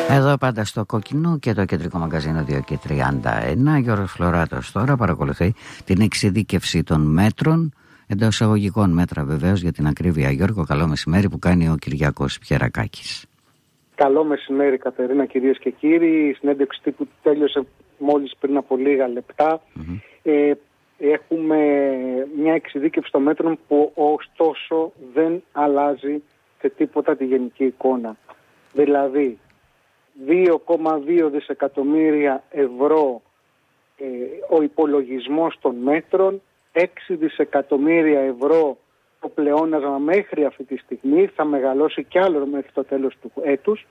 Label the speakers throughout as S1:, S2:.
S1: Εδώ πάντα στο κόκκινο και το κεντρικό μαγκαζίνο 2 και 31. Γιώργος Φλωράτος τώρα παρακολουθεί την εξειδίκευση των μέτρων, εντός εισαγωγικών μέτρα βεβαίως για την ακρίβεια. Γιώργο, καλό μεσημέρι, που κάνει ο Κυριάκος Πιερακάκης.
S2: Καλό μεσημέρι, Κατερίνα, κυρίες και κύριοι. Η συνέντευξη τύπου τέλειωσε μόλις πριν από λίγα λεπτά. Έχουμε μια εξειδίκευση των μέτρων που ωστόσο δεν αλλάζει σε τίποτα τη γενική εικόνα. Δηλαδή 2,2 δισεκατομμύρια ευρώ ο υπολογισμός των μέτρων, 6 δισεκατομμύρια ευρώ το πλεόνασμα μέχρι αυτή τη στιγμή, θα μεγαλώσει κι άλλο μέχρι το τέλος του έτους,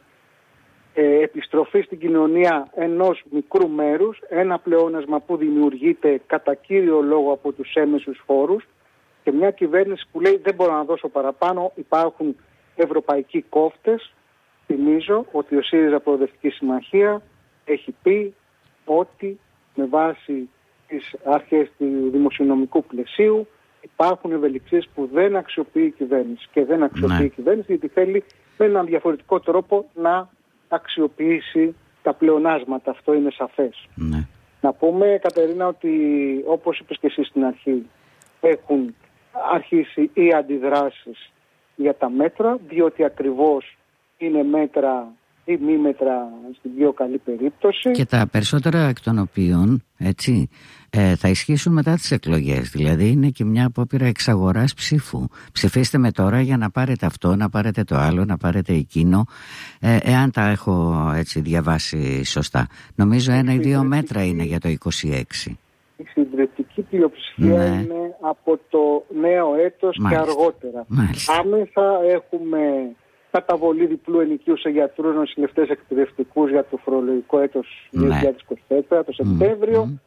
S2: επιστροφή στην κοινωνία ενός μικρού μέρους, ένα πλεόνασμα που δημιουργείται κατά κύριο λόγο από τους έμεσους φόρους και μια κυβέρνηση που λέει δεν μπορώ να δώσω παραπάνω, υπάρχουν ευρωπαϊκοί κόφτες. Θυμίζω ότι ο ΣΥΡΙΖΑ Προοδευτική Συμμαχία έχει πει ότι με βάση τις αρχές του δημοσιονομικού πλαισίου υπάρχουν ευελιξίες που δεν αξιοποιεί η κυβέρνηση. Και δεν αξιοποιεί η κυβέρνηση γιατί θέλει με έναν διαφορετικό τρόπο να αξιοποιήσει τα πλεονάσματα. Αυτό είναι σαφές. Να πούμε, Κατερίνα, ότι όπως είπες και εσύ στην αρχή, έχουν αρχίσει οι αντιδράσεις για τα μέτρα, διότι ακριβώς είναι μέτρα ή μη μέτρα στην πιο καλή περίπτωση.
S1: Και τα περισσότερα εκ των οποίων, έτσι, θα ισχύσουν μετά τις εκλογές. Δηλαδή είναι και μια απόπειρα εξαγοράς ψήφου. Ψηφίστε με τώρα για να πάρετε αυτό, να πάρετε το άλλο, να πάρετε εκείνο, εάν τα έχω έτσι διαβάσει σωστά. Νομίζω 1 ή 2 μέτρα είναι για το 26.
S2: Η συντριπτική πλειοψηφία είναι από το νέο έτος και αργότερα. Άμεσα έχουμε καταβολή διπλού ενοικίου σε γιατρούς, νοσηλευτές, εκπαιδευτικούς για το φορολογικό έτος 2024, το Σεπτέμβριο.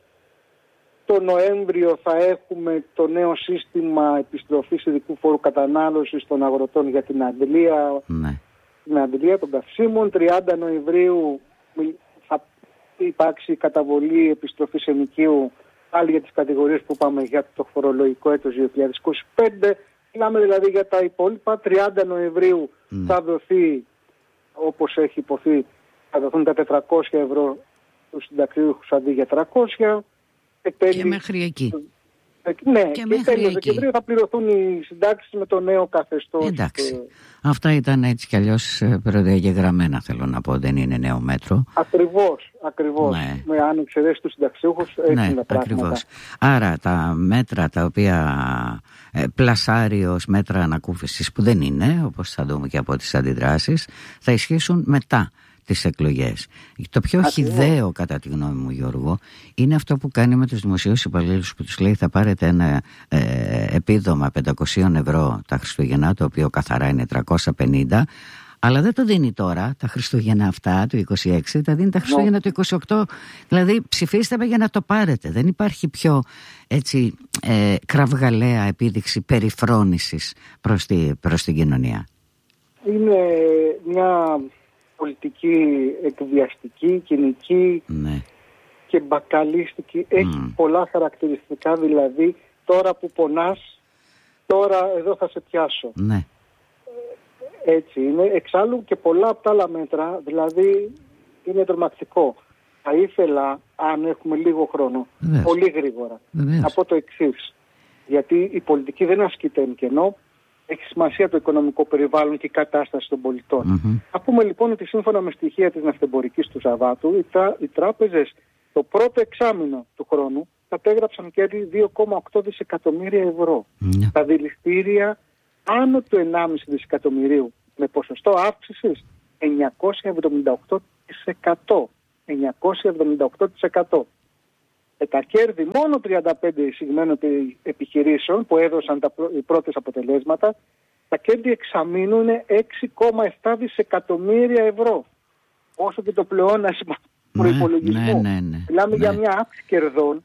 S2: Το Νοέμβριο θα έχουμε το νέο σύστημα επιστροφής ειδικού φόρου κατανάλωσης των αγροτών για την αντλία, την αντλία των καυσίμων. 30 Νοεμβρίου θα υπάρξει καταβολή επιστροφής ενοικίου πάλι για τις κατηγορίες που πάμε για το φορολογικό έτος 2025. Μιλάμε δηλαδή για τα υπόλοιπα. 30 Νοεμβρίου θα δοθεί, όπως έχει υποθεί, θα δοθούν τα 400 ευρώ στους συνταξιούχους αντί για 300.
S1: Και μέχρι εκεί.
S2: Ναι, και τέλος Δεκεμβρίου θα πληρωθούν οι συντάξεις με το νέο καθεστώς.
S1: Εντάξει. Αυτά ήταν έτσι κι αλλιώς προδιαγεγραμμένα, θέλω να πω, δεν είναι νέο μέτρο. Ακριβώς. Ναι. Με αν εξαιρέσει τους συνταξιούχους, έτσι είναι τα πράγματα. Ακριβώς. Άρα τα μέτρα τα οποία πλασάρει ως μέτρα ανακούφισης, που δεν είναι, όπως θα δούμε και από τις αντιδράσεις, θα ισχύσουν μετά τις εκλογές. Το πιο χυδαίο, κατά τη γνώμη μου, Γιώργο, είναι αυτό που κάνει με τους δημοσίους υπαλλήλους, που τους λέει θα πάρετε ένα επίδομα 500 ευρώ τα Χριστούγεννα, το οποίο καθαρά είναι 350, αλλά δεν το δίνει τώρα τα Χριστούγεννα αυτά του 26, τα δίνει τα Χριστούγεννα του 28. Δηλαδή ψηφίστε με για να το πάρετε. Δεν υπάρχει πιο έτσι κραυγαλαία επίδειξη περιφρόνησης προς την κοινωνία.
S2: Είναι μια πολιτική εκβιαστική, κοινική και μπακαλίστικη. Έχει πολλά χαρακτηριστικά, δηλαδή τώρα που πονάς, τώρα εδώ θα σε πιάσω. Έτσι είναι. Εξάλλου και πολλά από τα άλλα μέτρα, δηλαδή είναι τρομακτικό. Θα ήθελα, αν έχουμε λίγο χρόνο, πολύ γρήγορα, να πω το εξής. Γιατί η πολιτική δεν ασκείται εν κενό. Έχει σημασία το οικονομικό περιβάλλον και η κατάσταση των πολιτών. Θα πούμε λοιπόν ότι σύμφωνα με στοιχεία της ναυτεμπορικής του Σαββάτου, οι τράπεζες το πρώτο εξάμηνο του χρόνου κατέγραψαν κέρδη 2,8 δισεκατομμύρια ευρώ. Τα δηληστήρια άνω του 1,5 δισεκατομμυρίου, με ποσοστό αύξησης 978%. 978%. Τα κέρδη μόνο 35 εισηγμένων επιχειρήσεων που έδωσαν οι πρώτες αποτελέσματα, τα κέρδη εξαμήνου είναι 6,7 δισεκατομμύρια ευρώ. Όσο και το πλεόνασμα προϋπολογισμού. Μιλάμε για μια αύξηση κερδών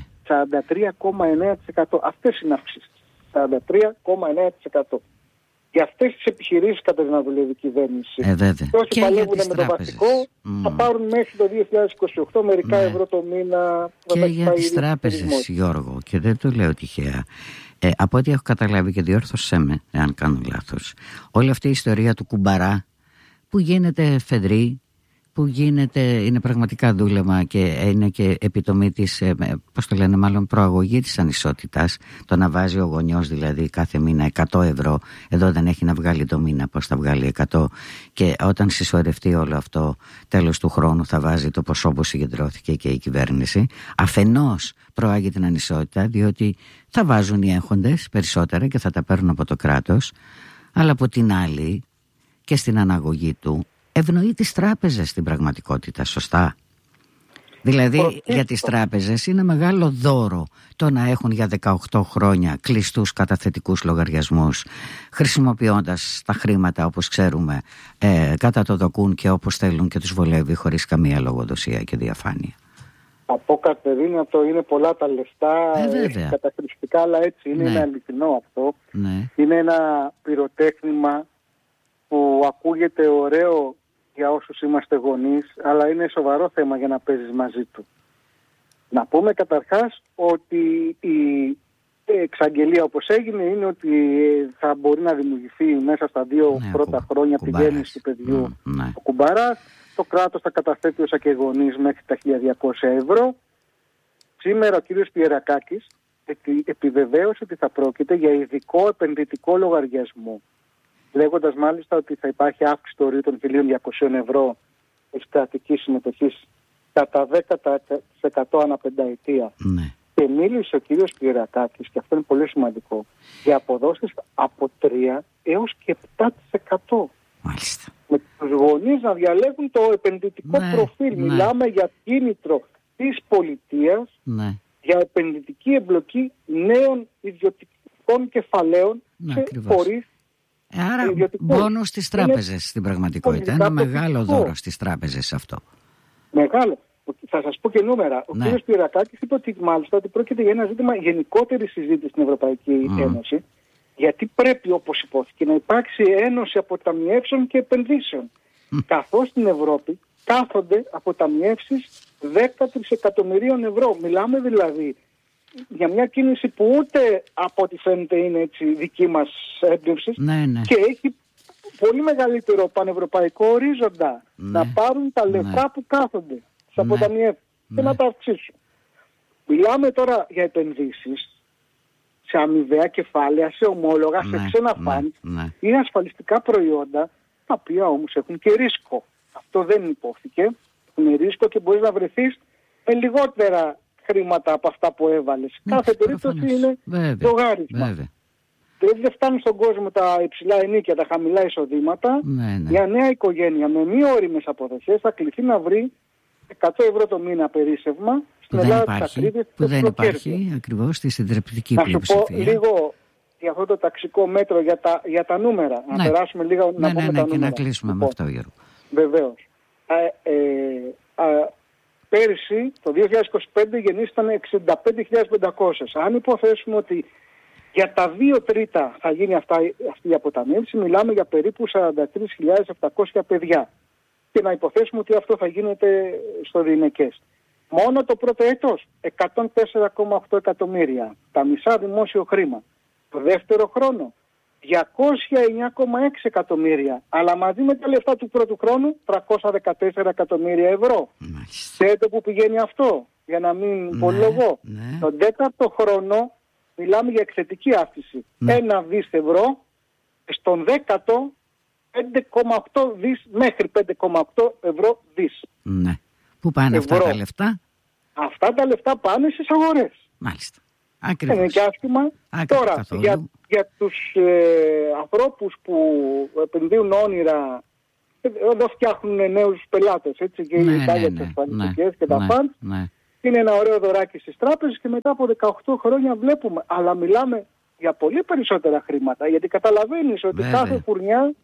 S2: 43,9%. Αυτές είναι αύξησεις. 43,9%. Για αυτές τις επιχειρήσεις κατά δουλεύει η κυβέρνηση. Και όσοι παλεύουν με το βασικό θα πάρουν μέχρι το 2028 μερικά ευρώ το μήνα.
S1: Και για τις τράπεζες, Γιώργο, και δεν το λέω τυχαία. Από ό,τι έχω καταλάβει, και διόρθωσέ με εάν κάνω λάθος, όλη αυτή η ιστορία του κουμπαρά που γίνεται φεδρή, που γίνεται, είναι πραγματικά δούλευμα και είναι και επιτομή της, πώς το λένε, μάλλον προαγωγή της ανισότητας. Το να βάζει ο γονιός δηλαδή κάθε μήνα 100 ευρώ, εδώ δεν έχει να βγάλει το μήνα, πώς θα βγάλει 100, και όταν συσσωρευτεί όλο αυτό τέλος του χρόνου θα βάζει το ποσό που συγκεντρώθηκε και η κυβέρνηση. Αφενός προάγει την ανισότητα, διότι θα βάζουν οι έχοντες περισσότερα και θα τα παίρνουν από το κράτος, αλλά από την άλλη και στην αναγωγή του ευνοεί τις τράπεζες στην πραγματικότητα, σωστά? Δηλαδή για τις τράπεζες είναι μεγάλο δώρο το να έχουν για 18 χρόνια κλειστούς καταθετικούς λογαριασμούς, χρησιμοποιώντας τα χρήματα όπως ξέρουμε κατά το δοκούν και όπως θέλουν και τους βολεύει, χωρίς καμία λογοδοσία και διαφάνεια.
S2: Από Κατερίνα, αυτό είναι πολλά τα λεφτά, καταχρηστικά, αλλά έτσι είναι, είναι αληθινό αυτό. Είναι ένα πυροτέχνημα που ακούγεται ωραίο για όσους είμαστε γονείς, αλλά είναι σοβαρό θέμα για να παίζεις μαζί του. Να πούμε καταρχάς ότι η εξαγγελία όπως έγινε είναι ότι θα μπορεί να δημιουργηθεί μέσα στα 2 πρώτα χρόνια τη γέννηση του παιδιού ο κουμπαράς. Το κράτος θα καταθέτει όσα και γονείς μέχρι τα 1.200 ευρώ. Σήμερα ο κύριος Πιερακάκης επιβεβαίωσε ότι θα πρόκειται για ειδικό επενδυτικό λογαριασμό, λέγοντας μάλιστα ότι θα υπάρχει αύξηση του ορίου των 1.200 ευρώ της κρατικής συμμετοχής κατά 10% ανά πενταετία. Και μίλησε ο κύριος Πιερακάκης, και αυτό είναι πολύ σημαντικό, για αποδόσεις από 3 έως και 7%.
S1: Μάλιστα.
S2: Με τους γονείς να διαλέγουν το επενδυτικό προφίλ. Μιλάμε για κίνητρο της πολιτείας, για επενδυτική εμπλοκή νέων ιδιωτικών κεφαλαίων σε φορείς.
S1: Άρα μόνο στις τράπεζες στην πραγματικότητα. Ένα μεγάλο δώρο στις τράπεζες αυτό.
S2: Μεγάλο. Θα σας πω και νούμερα. Ο κ. Πιερακάκης είπε ότι μάλιστα ότι πρόκειται για ένα ζήτημα γενικότερη συζήτηση στην Ευρωπαϊκή Ένωση, γιατί πρέπει, όπως υπόθηκε, να υπάρξει ένωση αποταμιεύσεων και επενδύσεων. Καθώς στην Ευρώπη κάθονται αποταμιεύσεις 10 τρισεκατομμυρίων ευρώ. Μιλάμε δηλαδή για μια κίνηση που ούτε από ό,τι φαίνεται είναι έτσι δική μας έμπνευση και έχει πολύ μεγαλύτερο πανευρωπαϊκό ορίζοντα. Να πάρουν τα λεφτά που κάθονται στις αποταμιεύσεις και να τα αυξήσουν. Μιλάμε τώρα για επενδύσεις σε αμοιβαία κεφάλαια, σε ομόλογα, σε ξένα φαντ ή ασφαλιστικά προϊόντα, τα οποία όμως έχουν και ρίσκο. Αυτό δεν υπόθηκε. Έχουν ρίσκο και μπορείς να βρεθείς με λιγότερα χρήματα από αυτά που έβαλες. Κάθε περίπτωση είναι λογάρισμα. Δηλαδή δεν φτάνουν στον κόσμο τα υψηλά ενίκια, τα χαμηλά εισοδήματα. Μια νέα οικογένεια με μη όριμες αποδοχές θα κληθεί να βρει 100 ευρώ το μήνα περίσσευμα.
S1: Που δεν υπάρχει ακριβώς στη συντριπτική πλειοψηφία.
S2: Να σου πω λίγο για αυτό το ταξικό μέτρο για τα νούμερα. Να περάσουμε λίγο να πούμε τα νούμερα.
S1: Και να κλείσουμε με αυτό, Γιώργο.
S2: Βεβαίως. Πέρυσι, το 2025, γεννήσταν 65.500. Αν υποθέσουμε ότι για τα 2 τρίτα θα γίνει αυτή η αποταμίευση, μιλάμε για περίπου 43.700 παιδιά. Και να υποθέσουμε ότι αυτό θα γίνεται στο διηνεκές. Μόνο το πρώτο έτος 104,8 εκατομμύρια. Τα μισά δημόσιο χρήμα. Το δεύτερο χρόνο 209,6 εκατομμύρια. Αλλά μαζί με τα λεφτά του πρώτου χρόνου 314 εκατομμύρια ευρώ. Ξέρετε που πηγαίνει αυτό, για να μην πολυλογώ. Τον 10ο χρόνο μιλάμε για εκθετική αύξηση. 1 δις ευρώ, στον 10ο 5,8 δις μέχρι 5,8 ευρώ δις.
S1: Πού πάνε αυτά τα λεφτά?
S2: Αυτά τα λεφτά πάνε στις αγορές.
S1: Μάλιστα. Ακριβώς.
S2: Είναι και άσχημα. Τώρα, για τους ανθρώπους που επενδύουν όνειρα, εδώ φτιάχνουν νέους πελάτες, έτσι, και οι Ιτάλια τις ασφαλιστικές και τα φαντ. Είναι ένα ωραίο δωράκι στις τράπεζες και μετά από 18 χρόνια βλέπουμε. Αλλά μιλάμε για πολύ περισσότερα χρήματα, γιατί καταλαβαίνεις ότι κάθε φουρνιά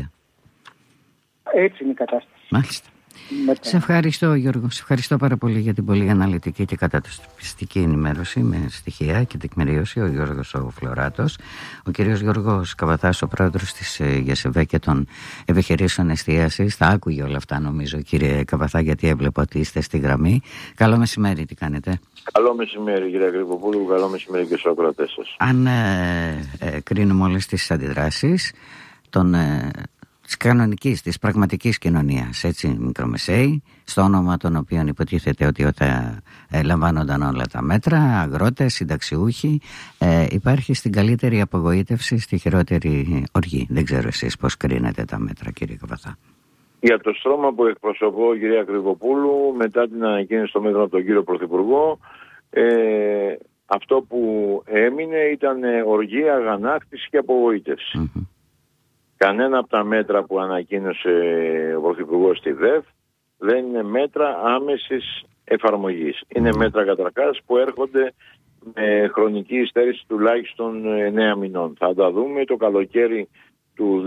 S2: έτσι είναι η κατάσταση.
S1: Μάλιστα. Σε ευχαριστώ, Γιώργο. Σε ευχαριστώ πάρα πολύ για την πολύ αναλυτική και κατατοπιστική ενημέρωση με στοιχεία και τεκμηρίωση. Ο Γιώργος ο Φλωράτος. Ο κύριος Γιώργος Καβαθάς, ο πρόεδρος της ΓΕΣΕΒΕ και των επιχειρήσεων εστίασης. Θα άκουγε όλα αυτά, νομίζω, κύριε Καβαθά, γιατί έβλεπα ότι είστε στη γραμμή. Καλό μεσημέρι, τι κάνετε?
S3: Καλό μεσημέρι, κύριε Γρηγοπούλου. Καλό μεσημέρι και στους ακροατές σας.
S1: Αν κρίνουμε όλες τις αντιδράσεις της κανονικής, της πραγματικής κοινωνίας, έτσι, μικρομεσαίοι, στο όνομα των οποίων υποτίθεται ότι όταν λαμβάνονταν όλα τα μέτρα, αγρότες, συνταξιούχοι, υπάρχει στην καλύτερη απογοήτευση, στη χειρότερη οργή. Δεν ξέρω εσείς πώς κρίνετε τα μέτρα, κύριε Καβαθά.
S3: Για το στρώμα που εκπροσωπώ, κυρία Κρυβοπούλου, μετά την ανακοίνωση των μέτρων από τον κύριο Πρωθυπουργό, αυτό που έμεινε ήταν οργή, αγανάκτηση και απογοήτευση. Κανένα από τα μέτρα που ανακοίνωσε ο Πρωθυπουργός στη ΔΕΦ δεν είναι μέτρα άμεσης εφαρμογής. Είναι μέτρα καταρχάς που έρχονται με χρονική υστέρηση τουλάχιστον 9 μηνών. Θα τα δούμε το καλοκαίρι του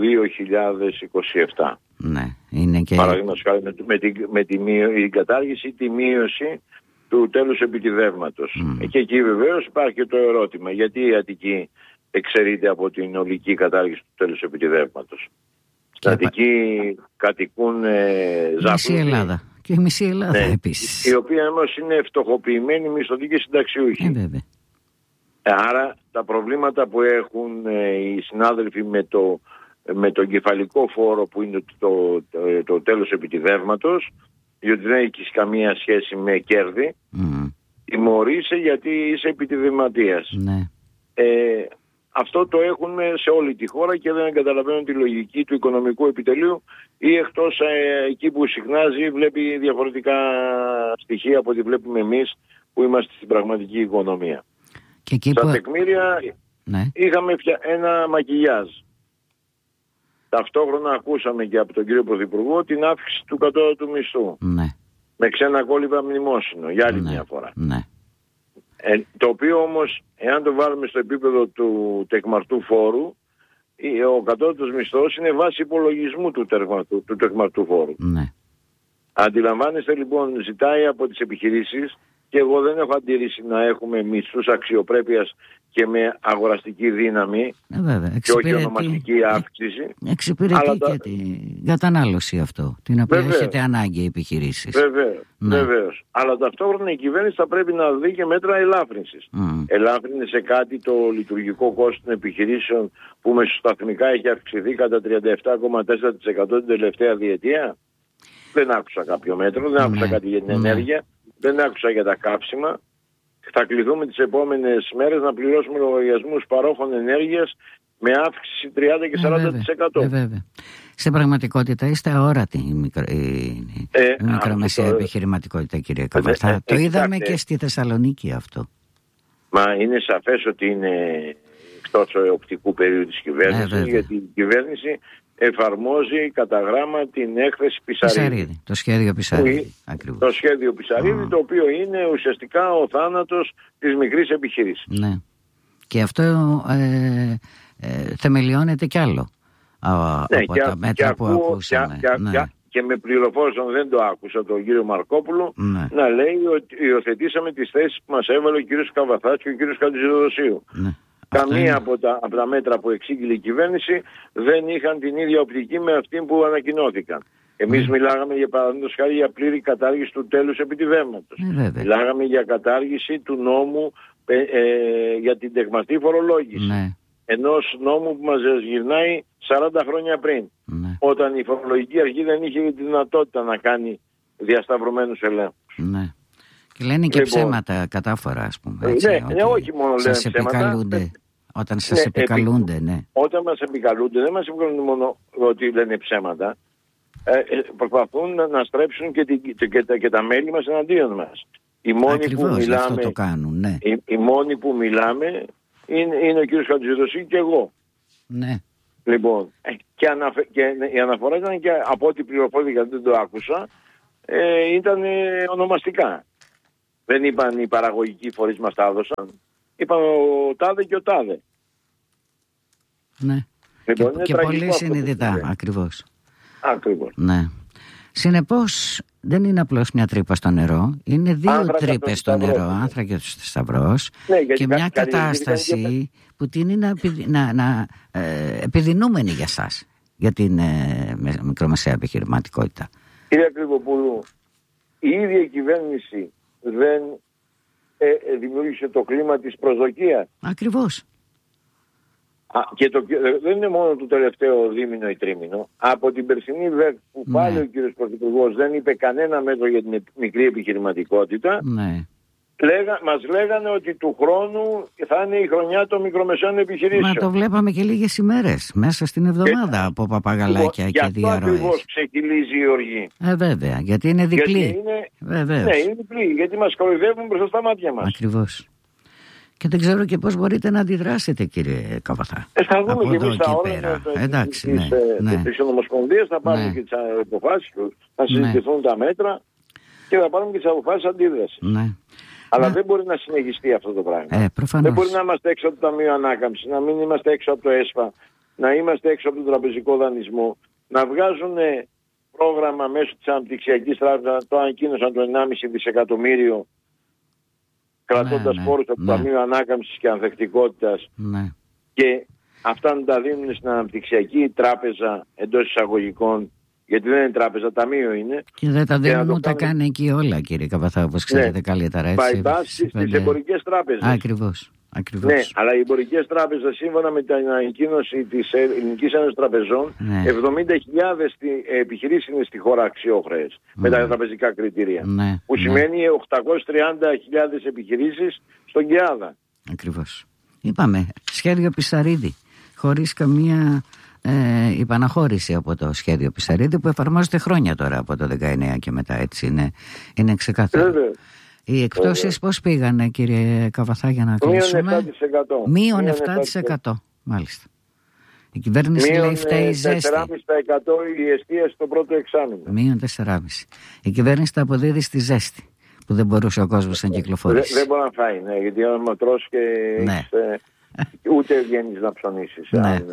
S3: 2027.
S1: Ναι, είναι και...
S3: Παραδείγματος χάρη με την κατάργηση, τη μείωση του τέλους επιτιδεύματος. Και εκεί βεβαίως υπάρχει και το ερώτημα, γιατί η Αττική εξαιρείται από την ολική κατάργηση του τέλους επιτιδεύματος. Στην Αττική κατοικούν
S1: μισή Ελλάδα. Και η μισή Ελλάδα επίσης.
S3: Η οποία όμως είναι φτωχοποιημένη, μισθωτή και συνταξιούχη. Άρα τα προβλήματα που έχουν οι συνάδελφοι με το κεφαλικό φόρο που είναι το τέλος επιτιδεύματος, διότι δεν έχει καμία σχέση με κέρδη, τιμωρείσαι γιατί είσαι επιτιδευματίας.
S1: Ναι.
S3: Αυτό το έχουν σε όλη τη χώρα και δεν καταλαβαίνουν τη λογική του οικονομικού επιτελείου, ή εκτός εκεί που συχνάζει βλέπει διαφορετικά στοιχεία από ό,τι βλέπουμε εμείς που είμαστε στην πραγματική οικονομία.
S1: Και εκεί
S3: στα τεκμήρια είχαμε ένα μακιγιάζ. Ταυτόχρονα ακούσαμε και από τον κύριο Πρωθυπουργό την αύξηση του κατώτατου μισθού. Με ξένα κόλληβα μνημόσυνο για άλλη μια φορά. Το οποίο όμως, εάν το βάλουμε στο επίπεδο του τεκμαρτού φόρου, ο κατώτατος μισθός είναι βάση υπολογισμού του τεκμαρτού φόρου. Αντιλαμβάνεστε λοιπόν, ζητάει από τις επιχειρήσεις, και εγώ δεν έχω αντίρρηση να έχουμε μισθούς αξιοπρέπειας και με αγοραστική δύναμη και όχι ονομαστική αύξηση.
S1: Εξυπηρετεί και την κατανάλωση αυτό, την οποία έχετε ανάγκη οι επιχειρήσεις.
S3: Βεβαίως. Αλλά ταυτόχρονα η κυβέρνηση θα πρέπει να δει και μέτρα ελάφρυνσης. Ελάφρυνε σε κάτι το λειτουργικό κόστος των επιχειρήσεων που μεσοσταθμικά έχει αυξηθεί κατά 37,4% την τελευταία διετία. Δεν άκουσα κάποιο μέτρο, δεν άκουσα κάτι για την ενέργεια. Δεν άκουσα για τα κάψιμα. Θα κληθούμε τις επόμενες μέρες να πληρώσουμε λογαριασμούς παρόχων ενέργειας με αύξηση 30 και 40%.
S1: Βέβαια. Στην πραγματικότητα είστε αόρατοι η μικρομεσαία επιχειρηματικότητα, κύριε Καβαθά. Το είδαμε και στη Θεσσαλονίκη αυτό.
S3: Μα είναι σαφές ότι είναι εκτός οπτικού πεδίου της κυβέρνησης, γιατί η κυβέρνηση εφαρμόζει κατά γράμμα την έκθεση Πισαρίδη.
S1: Το σχέδιο Πισαρίδη.
S3: Το σχέδιο Πισαρίδη, το οποίο είναι ουσιαστικά ο θάνατος της μικρής επιχείρησης.
S1: Ναι. Και αυτό θεμελιώνεται κι άλλο από τα μέτρα που ακούσαμε.
S3: Και με πληροφόρησαν, δεν το άκουσα, τον κύριο Μαρκόπουλο να λέει ότι υιοθετήσαμε τις θέσεις που μας έβαλε ο κύριος Καβαθάς και ο κύριος Χατζηδοσίου. Καμία από τα μέτρα που εξήγηλε η κυβέρνηση δεν είχαν την ίδια οπτική με αυτή που ανακοινώθηκαν. Εμείς μιλάγαμε για παραδείγματος χάρη για πλήρη κατάργηση του τέλους επιτιδεύματος. Μιλάγαμε για κατάργηση του νόμου για την τεκμαρτή φορολόγηση. Ενός νόμου που μας γυρνάει 40 χρόνια πριν. Όταν η φορολογική αρχή δεν είχε τη δυνατότητα να κάνει διασταυρωμένους ελέγχους.
S1: Και λένε και ψέματα κατάφορα, ας πούμε.
S3: Όχι μόνο λένε ψέματα.
S1: Όταν σας επικαλούνται,
S3: Όταν μας επικαλούνται, δεν μας επικαλούνται μόνο ότι λένε ψέματα. Προσπαθούν να στρέψουν και τα μέλη μας εναντίον μας.
S1: Αυτό το κάνουν,
S3: οι μόνοι που μιλάμε είναι ο κύριος Χατζηδοσίου και εγώ. Λοιπόν, και η αναφορά ήταν και από ό,τι πληροφορήθηκα, δεν το άκουσα, ήταν ονομαστικά. Δεν είπαν οι παραγωγικοί φορείς μας τα έδωσαν. Είπαν ο τάδε και ο τάδε.
S1: Λοιπόν, και πολύ συνειδητά, ακριβώς. Ναι. Συνεπώς δεν είναι απλώς μια τρύπα στο νερό, είναι δύο τρύπες στο νερό, άνθρακας στο σταυρός, και μια κατάσταση που τείνει να επιδεινούμενη για σας, για την μικρομεσαία επιχειρηματικότητα.
S3: Κύριε Κρυβοπούλου, η ίδια η κυβέρνηση δεν δημιούργησε το κλίμα της προσδοκίας.
S1: Ακριβώς.
S3: Και δεν είναι μόνο το τελευταίο δίμηνο ή τρίμηνο. Από την περσινή ΒΕΚ που πάλι ο κύριος Πρωθυπουργός δεν είπε κανένα μέτρο για την μικρή επιχειρηματικότητα, μας λέγανε ότι του χρόνου θα είναι η χρονιά των μικρομεσαίων επιχειρήσεων.
S1: Μα το βλέπαμε και λίγες ημέρες μέσα στην εβδομάδα από παπαγαλάκια και διαρροές.
S3: Γι' αυτό ακριβώς ξεκυλίζει η οργή.
S1: Βέβαια, γιατί είναι διπλή.
S3: Ναι, είναι διπλή, γιατί μας κοροϊδεύουν μπροστά στα μάτια μας.
S1: Ακριβώς. Και δεν ξέρω και πώς μπορείτε να αντιδράσετε, κύριε Καβαθά.
S3: Θα δούμε και εμείς τα όλα τις ομοσπονδίες, θα πάρουμε και τις αποφάσεις τους, θα συζητηθούν τα μέτρα και θα πάρουμε και τις αποφάσεις αντίδρασης. Αλλά δεν μπορεί να συνεχιστεί αυτό το πράγμα. Δεν μπορεί να είμαστε έξω από το Ταμείο Ανάκαμψης, να μην είμαστε έξω από το ΕΣΠΑ, να είμαστε έξω από τον τραπεζικό δανεισμό, να βγάζουν πρόγραμμα μέσω της Αναπτυξιακής Τράπεζας, το ανακοίνωσαν το 1,5 δισεκατομμύριο, κρατώντας πόρους από το Ταμείο Ανάκαμψης και Ανθεκτικότητας, και αυτά να τα δίνουν στην Αναπτυξιακή Τράπεζα εντός εισαγωγικών, γιατί δεν είναι τράπεζα, ταμείο είναι.
S1: Και δεν τα δίνουν ούτε καν εκεί όλα, κύριε Καβαθά, όπως ξέρετε καλύτερα.
S3: Bypass στις εμπορικές τράπεζες.
S1: Ακριβώς.
S3: Ναι, αλλά οι εμπορικές τράπεζες, σύμφωνα με την ανακοίνωση της Ελληνικής Ένωσης Τραπεζών, 70.000 επιχειρήσεις είναι στη χώρα αξιόχρεες με τα τραπεζικά κριτήρια. Που σημαίνει 830.000 επιχειρήσεις στον ΚΕΑΔΑ.
S1: Ακριβώς. Είπαμε, σχέδιο Πισαρίδη, χωρίς καμία υπαναχώρηση από το σχέδιο Πισαρίδη, που εφαρμόζεται χρόνια τώρα από το 19 και μετά, έτσι είναι ξεκάθαρο. Οι εκπτώσεις πώς πήγανε, κύριε Καβαθά, για να κλείσουμε? Μείον 7%. Μάλιστα. Η κυβέρνηση λέει φταίει η ζέστη.
S3: 4,5% η εστίαση στο πρώτο εξάμηνο.
S1: Μείον 4,5%. Η κυβέρνηση τα αποδίδει στη ζέστη, που δεν μπορούσε ο κόσμος να κυκλοφορήσει.
S3: Δεν μπορεί να φάει, γιατί άμα τρως και ούτε βγαίνεις να ψωνίσεις.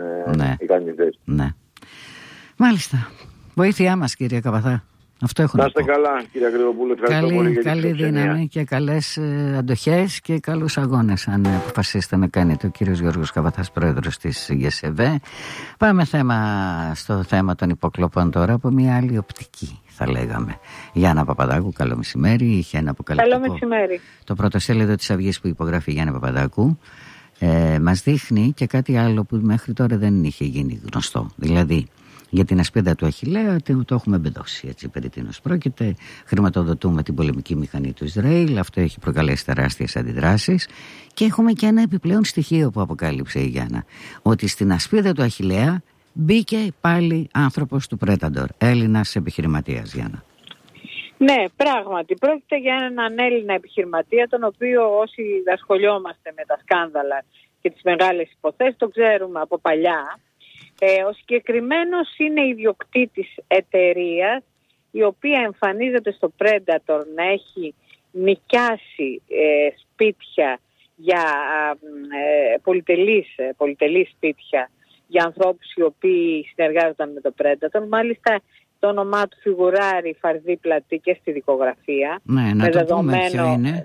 S1: Ναι. Μάλιστα. Βοήθειά μας, κύριε Καβαθά. Αυτό έχω να
S3: είστε καλά, κύριε Αγρυποπούλου.
S1: Καλή δύναμη και καλές αντοχές και καλούς αγώνες, αν αποφασίσετε να κάνετε. Ο κύριος Γιώργος Καβαθάς, πρόεδρος της ΓΕΣΕΒΕ. Πάμε στο θέμα των υποκλοπών τώρα, από μια άλλη οπτική, θα λέγαμε. Γιάννα Παπαδάκου, καλό μεσημέρι. Είχε ένα αποκαλυπτικό.
S4: Καλό μεσημέρι.
S1: Το πρωτοσέλιδο της Αυγής που υπογράφει η Γιάννα Παπαδάκου μας δείχνει και κάτι άλλο που μέχρι τώρα δεν είχε γίνει γνωστό. Δηλαδή, για την ασπίδα του Αχιλλέα το έχουμε μπεδώσει, έτσι, περί τίνος πρόκειται. Χρηματοδοτούμε την πολεμική μηχανή του Ισραήλ. Αυτό έχει προκαλέσει τεράστιες αντιδράσεις. Και έχουμε και ένα επιπλέον στοιχείο που αποκάλυψε η Γιάννα. Ότι στην ασπίδα του Αχιλλέα μπήκε πάλι άνθρωπος του Πρέταντορ, Έλληνας επιχειρηματίας, Γιάννα.
S4: Ναι, πράγματι. Πρόκειται για έναν Έλληνα επιχειρηματία, τον οποίο όσοι ασχολιόμαστε με τα σκάνδαλα και τις μεγάλες υποθέσεις, το ξέρουμε από παλιά. Ο συγκεκριμένος είναι ιδιοκτήτης εταιρείας, η οποία εμφανίζεται στο Predator να έχει νοικιάσει σπίτια για πολυτελή σπίτια για ανθρώπους οι οποίοι συνεργάζονταν με το Predator. Μάλιστα το όνομά του φιγουράρει φαρδί πλατή και στη δικογραφία.
S1: Ναι, να το πούμε ποιο είναι.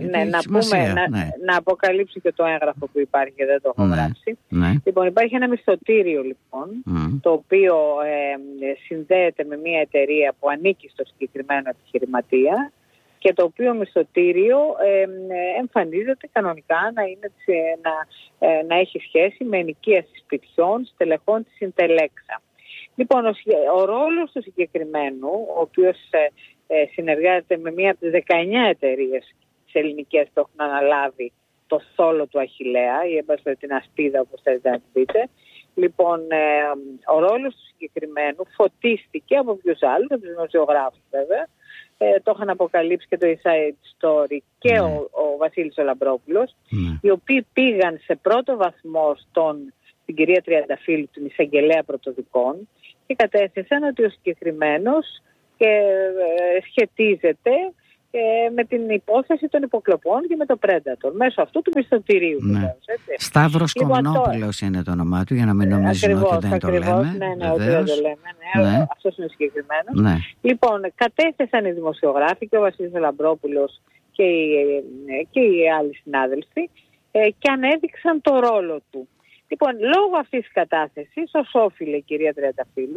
S4: Να αποκαλύψει και το έγγραφο που υπάρχει και δεν το έχω γράψει. Λοιπόν, υπάρχει ένα μισθωτήριο λοιπόν, το οποίο συνδέεται με μια εταιρεία που ανήκει στο συγκεκριμένο επιχειρηματία και το οποίο μισθωτήριο εμφανίζεται κανονικά να έχει σχέση με ενοικίαση σπιτιών στελεχών της Συντελέξα. Λοιπόν, ο ρόλος του συγκεκριμένου, ο οποίος συνεργάζεται με μία από τις 19 εταιρείες της ελληνικές που έχουν αναλάβει το θόλο του Αχιλλέα, ή έμπασε την ασπίδα όπως θέλετε να την πείτε. Λοιπόν, ο ρόλος του συγκεκριμένου φωτίστηκε από ποιους άλλους, από τους δημοσιογράφους βέβαια. Το είχαν αποκαλύψει και το Inside Story και ο Βασίλης ο Λαμπρόπουλος, οι οποίοι πήγαν σε πρώτο βαθμό στην κυρία Τριανταφύλλου, την εισαγγελέα πρωτοδικών, και κατέθεσαν ότι ο συγκεκριμένος σχετίζεται με την υπόθεση των υποκλοπών και με το Predator, μέσω αυτού του μισθωτηρίου.
S1: Ναι. Σταύρος Κομνόπουλος είναι το όνομά του, για να μην νομίζουν ότι δεν το λέμε.
S4: Ναι, ότι δεν το λέμε. Αυτός είναι ο συγκεκριμένος. Ναι. Λοιπόν, κατέθεσαν οι δημοσιογράφοι και ο Βασίλης Λαμπρόπουλος και οι άλλοι συνάδελφοι και ανέδειξαν το ρόλο του. Λοιπόν, λόγω αυτής της κατάθεσης, ως όφιλε η κυρία Τριανταφύλλου,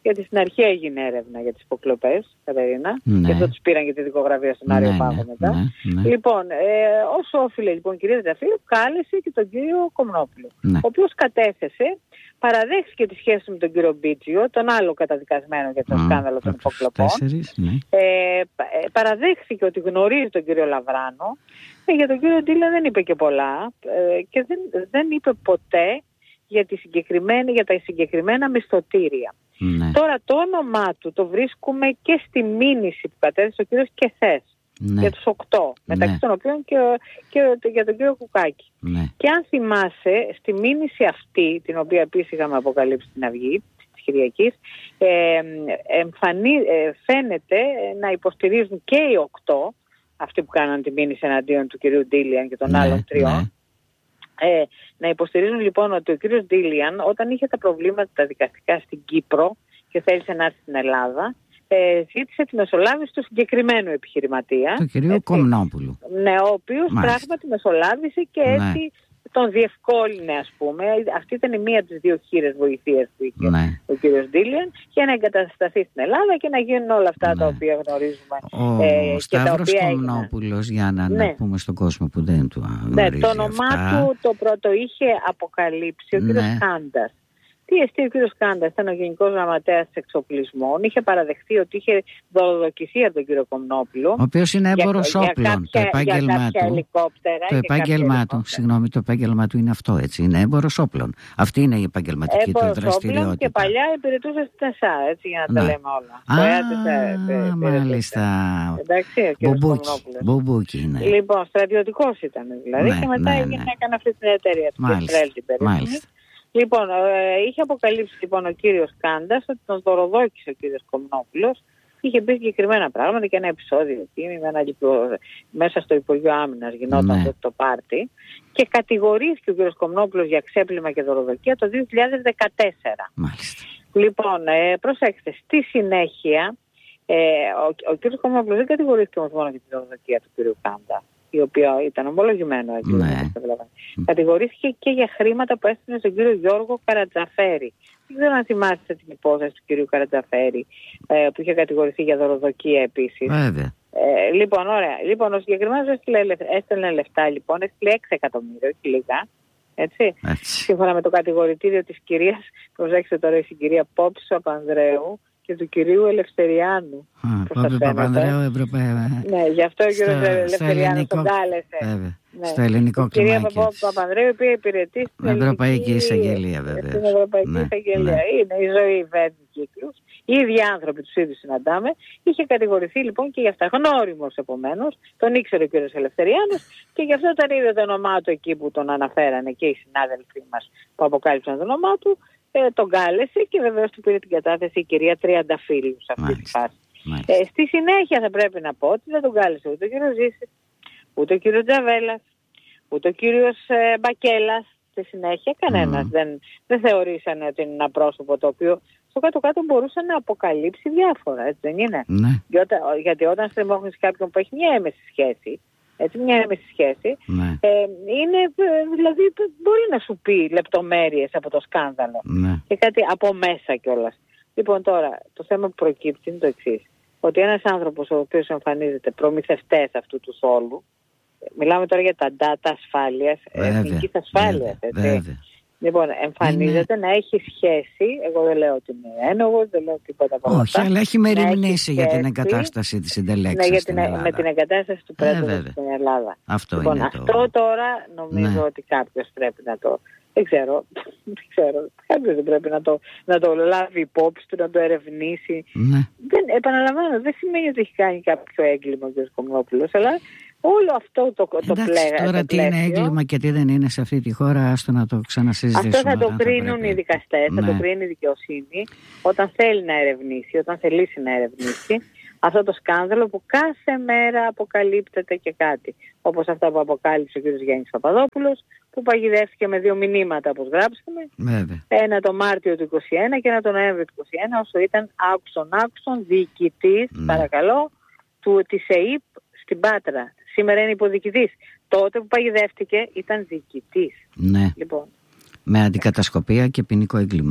S4: γιατί στην αρχή έγινε έρευνα για τις υποκλοπές, Κατερίνα, και αυτό τους πήραν για τη δικογραφία στον Άριο Πάγο μετά. Λοιπόν, όσο όφιλε λοιπόν η κυρία Τριανταφύλου, κάλεσε και τον κύριο Κομνόπουλο, ο οποίος κατέθεσε, παραδέχθηκε τη σχέση με τον κύριο Μπίτζιο, τον άλλο καταδικασμένο για το σκάνδαλο των υποκλοπών. Παραδέχθηκε ότι γνωρίζει τον κύριο Λαβράνο. Για τον κύριο Ντίλιαν δεν είπε και πολλά και δεν είπε ποτέ για τα συγκεκριμένα μισθωτήρια. Τώρα το όνομά του το βρίσκουμε και στη μήνυση που κατέθεσε ο κύριος Κεθές για τους 8, μεταξύ των οποίων και για τον κύριο Κουκάκη. Και αν θυμάσαι, στη μήνυση αυτή, την οποία επίσης είχαμε αποκαλύψει στην Αυγή της Κυριακής, φαίνεται να υποστηρίζουν και οι 8, αυτοί που κάναν τη μήνυση εναντίον του κυρίου Ντίλιαν και των άλλων 3, να υποστηρίζουν λοιπόν ότι ο κύριος Ντίλιαν, όταν είχε τα προβλήματα τα δικαστικά στην Κύπρο και θέλησε να έρθει στην Ελλάδα, ζήτησε τη μεσολάβηση του συγκεκριμένου επιχειρηματία,
S1: του κυρίου Κομνόπουλου.
S4: Ναι, ο οποίος πράγματι μεσολάβησε και έτσι τον διευκόλυνε, ας πούμε. Αυτή ήταν η μία από τις δύο χείρες βοηθείας που είχε ο κύριος Ντίλιαν, για να εγκατασταθεί στην Ελλάδα και να γίνουν όλα αυτά τα οποία γνωρίζουμε.
S1: Ο Σταύρος Κομνόπουλος, για να πούμε στον κόσμο που δεν του γνωρίζει
S4: το όνομά του το πρώτο είχε αποκαλύψει ο κύριος Κάντας. Τι εστί ο κύριος Κάντας ήταν ο Γενικός Γραμματέας Εξοπλισμών, είχε παραδεχθεί ότι είχε δωροδοκηθεί από τον κύριο Κομνόπουλο. Ο
S1: οποίος είναι έμπορος όπλων. Το επάγγελμά του είναι αυτό, έτσι. Είναι έμπορος όπλων. Αυτή είναι η επαγγελματική του δραστηριότητα.
S4: Και παλιά υπηρετούσε στην ΕΣΑ, έτσι, για να τα λέμε όλα.
S1: Μάλιστα.
S4: Εντάξει, ο κύριος Κομνόπουλος.
S1: Μπουμπούκι είναι.
S4: Λοιπόν, στρατιωτικός ήταν δηλαδή, και μετά έκανε αυτή την εταιρεία του Ισραήλ την περίπτωση. Λοιπόν, είχε αποκαλύψει λοιπόν ο κύριος Κάντας ότι τον δωροδόκησε ο κύριος Κομνόπουλος. Είχε πει συγκεκριμένα πράγματα και ένα επεισόδιο εκεί, μέσα στο Υπουργείο Άμυνας γινόταν αυτό το πάρτι, και κατηγορήθηκε ο κύριος Κομνόπουλος για ξέπλυμα και δωροδοκία το 2014.
S1: Μάλιστα.
S4: Λοιπόν, προσέξτε, στη συνέχεια ο κύριος Κομνόπουλος δεν κατηγορήθηκε όμως μόνο για τη δωροδοκία του κύριου Κάντα, η οποία ήταν ομολογημένο έτσι. Κατηγορήθηκε και για χρήματα που έστειλε στον κύριο Γιώργο Καρατζαφέρη. Δεν ξέρω αν θυμάστε την υπόθεση του κυρίου Καρατζαφέρη, που είχε κατηγορηθεί για δωροδοκία επίσης. Λοιπόν, ωραία. Λοιπόν, ο συγκεκριμένος έστελνε λεφτά, λοιπόν, έστειλε 6 εκατομμύρια, όχι λίγα. Έτσι. Σύμφωνα με το κατηγορητήριο της κυρίας, προσέξτε τώρα, η συγκυρία Πόψη Παπανδρέου και του κυρίου Ελευθεριάνου.
S1: Πόπη Παπανδρέου,
S4: ναι, γι' αυτό ο κύριος Ελευθεριάνου τον κάλεσε.
S1: Στο ελληνικό κλίμα.
S4: Η κυρία Παπανδρέου, η οποία υπηρετεί στην
S1: Ευρωπαϊκή Εισαγγελία, βέβαια.
S4: Στην Ευρωπαϊκή Εισαγγελία. Είναι η ζωή, βαίνει κύκλους. Οι ίδιοι άνθρωποι, τους ίδιους συναντάμε. Είχε κατηγορηθεί λοιπόν και γι' αυτά. Γνώριμος επομένως. Τον ήξερε ο κύριος Ελευθεριάνος και γι' αυτό όταν είδε το όνομά του εκεί που τον αναφέρανε και οι συνάδελφοί μας που αποκάλυψαν το όνομά του, τον κάλεσε και βεβαίως του πήρε την κατάθεση η κυρία Τριανταφύλου σε αυτή τη φάση. Στη συνέχεια θα πρέπει να πω ότι δεν τον κάλεσε ούτε ο κύριος Ζήσης, ούτε ο κύριος Τζαβέλας, ούτε ο κύριος Μπακέλας. Στη συνέχεια κανένας δεν θεωρήσανε ότι είναι ένα πρόσωπο το οποίο στο κάτω-κάτω μπορούσε να αποκαλύψει διάφορα, έτσι δεν είναι? Γιατί όταν στριμώχνεις κάποιον που έχει μια έμεση σχέση, είναι, δηλαδή μπορεί να σου πει λεπτομέρειες από το σκάνδαλο και κάτι από μέσα κιόλας. Λοιπόν, τώρα το θέμα που προκύπτει είναι το εξής, ότι ένας άνθρωπος ο οποίος εμφανίζεται προμηθευτές αυτού του θόλου, μιλάμε τώρα για τα data ασφάλειας, εθνικής ασφάλειας, έτσι. Λοιπόν, εμφανίζεται να έχει σχέση, εγώ δεν λέω ότι είναι ένογος, δεν λέω τίποτα από αυτά.
S1: Όχι, αλλά έχει μεριμνήσει για την εγκατάσταση της συντελέξης στην Ελλάδα.
S4: Με την εγκατάσταση του πρέσβου στην Ελλάδα.
S1: Αυτό
S4: τώρα νομίζω ότι κάποιος πρέπει να το... Δεν ξέρω. Κάποιος δεν πρέπει να το λάβει υπόψη του, να το ερευνήσει. Επαναλαμβάνω, δεν σημαίνει ότι έχει κάνει κάποιο έγκλημα ο κ. Κομνόπουλος, αλλά όλο αυτό το πλέγα.
S1: Τώρα τι είναι έγκλημα και τι δεν είναι σε αυτή τη χώρα, άστο να το ξανασυζητήσουμε.
S4: Αυτό θα το κρίνουν οι δικαστές, θα το κρίνει η δικαιοσύνη, όταν θέλει να ερευνήσει, όταν θελήσει να ερευνήσει αυτό το σκάνδαλο που κάθε μέρα αποκαλύπτεται και κάτι. Όπως αυτά που αποκάλυψε ο κ. Γιάννης Παπαδόπουλος, που παγιδεύτηκε με 2 μηνύματα, όπως γράψαμε. Ένα το Μάρτιο του 2021 και ένα το Νοέμβριο του 2021, όσο ήταν άκουσον διοικητής, παρακαλώ, της ΕΕΠ στην Πάτρα. Σήμερα είναι υποδιοικητής. Τότε που παγιδεύτηκε ήταν διοικητής.
S1: Ναι.
S4: Λοιπόν.
S1: Με αντικατασκοπία και ποινικό έγκλημα.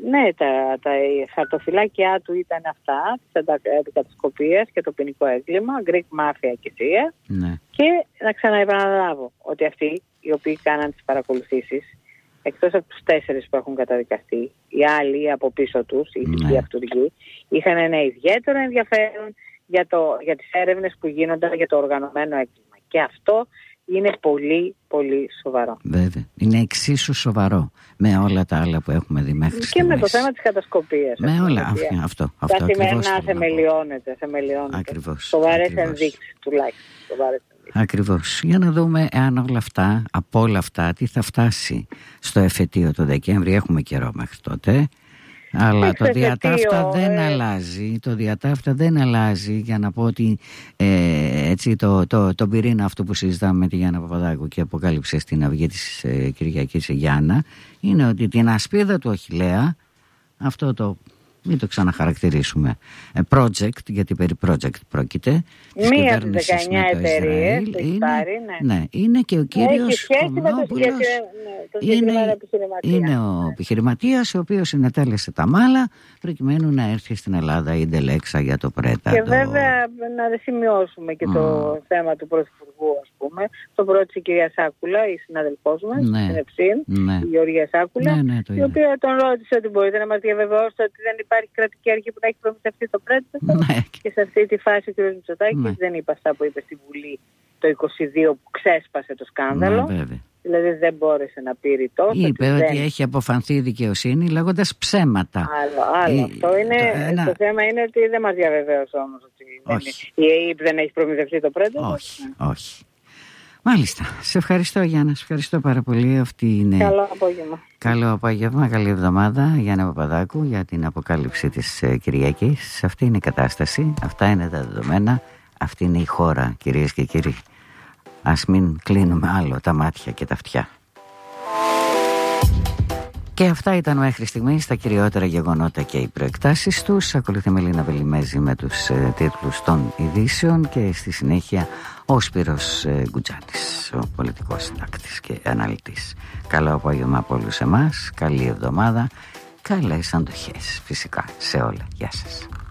S4: Ναι, τα χαρτοφυλάκια του ήταν αυτά, της αντικατασκοπίας και το ποινικό έγκλημα, Greek Mafia και Σία.
S1: Ναι.
S4: Και να ξαναεπαναλάβω ότι αυτοί οι οποίοι κάναν τις παρακολουθήσεις, εκτός από τους 4 που έχουν καταδικαστεί, οι άλλοι από πίσω τους, οι ειδικοί αυτούργοι, είχαν ένα ιδιαίτερο ενδιαφέρον για τις έρευνες που γίνονταν για το οργανωμένο έγκλημα. Και αυτό είναι πολύ πολύ σοβαρό.
S1: Βέβαια. Είναι εξίσου σοβαρό με όλα τα άλλα που έχουμε δει μέχρι στιγμής.
S4: Και με το θέμα της κατασκοπίας.
S1: Με όλα αυτό.
S4: Καθημερινά θεμελιώνεται.
S1: Ακριβώς.
S4: Σοβαρές ενδείξεις τουλάχιστον.
S1: Ακριβώς. Για να δούμε εάν από όλα αυτά τι θα φτάσει στο εφετείο το Δεκέμβρη. Έχουμε καιρό μέχρι τότε. Αλλά το διατάφτα δεν αλλάζει. Το διατάφτα δεν αλλάζει, για να πω ότι έτσι το πυρήνα αυτό που συζητάμε με τη Γιάννα Παπαδάκου και αποκάλυψε στην Αυγή της Κυριακής η Γιάννα, είναι ότι την ασπίδα του Αχιλλέα, αυτό το μην το ξαναχαρακτηρίσουμε project, γιατί περί project πρόκειται.
S4: Μία από τις 19 εταιρείες
S1: είναι και ο κύριος Κομνόπουλος. Είναι ο επιχειρηματίας ο οποίος συνετέλεσε τα μάλα προκειμένου να έρθει στην Ελλάδα η Ντελέξα για το Πρέτα.
S4: Και βέβαια να σημειώσουμε και το θέμα του Πρωθυπουργού, ας πούμε. Το πρώτο η κυρία Σάκουλα, η συναδελφός μας, στην Εψίν, η Γεωργία Σάκουλα, η οποία τον ρώτησε ότι μπορείτε να μας διαβεβαιώσετε ότι δεν υπάρχει κρατική αρχή που να έχει προμηθευτεί το Πρέτα. Και σε αυτή τη φάση ο κ. Μητσοτάκης δεν είπε αυτά που είπε στη Βουλή το 22 που ξέσπασε το σκάνδαλο. Δηλαδή δεν μπόρεσε να πει ρητός.
S1: Είπε ότι έχει αποφανθεί η δικαιοσύνη λέγοντας ψέματα.
S4: Άλλο. Αυτό είναι, το θέμα είναι ότι δεν μας διαβεβαίωσε όμως ότι η ΕΕΠ δεν έχει προμηθευτεί το Πρέτα.
S1: Όχι. Μάλιστα. Σε ευχαριστώ, Γιάννα. Σε ευχαριστώ πάρα πολύ. Αυτή είναι...
S4: Καλό απόγευμα.
S1: Καλό απόγευμα. Καλή εβδομάδα, Γιάννα Παπαδάκου, για την αποκάλυψη της Κυριακής. Αυτή είναι η κατάσταση. Αυτά είναι τα δεδομένα. Αυτή είναι η χώρα, κυρίες και κύριοι. Ας μην κλείνουμε άλλο τα μάτια και τα αυτιά. Και αυτά ήταν μέχρι στιγμής τα κυριότερα γεγονότα και οι προεκτάσεις τους. Ακολουθεί η Μελίνα Βελιμέζη με τους τίτλους των ειδήσεων και στη συνέχεια ο Σπύρος Γκουτζάνης, ο πολιτικός συντάκτης και αναλυτής. Καλό απόγευμα από όλους εμάς, καλή εβδομάδα, καλές αντοχές φυσικά σε όλα. Γεια σας.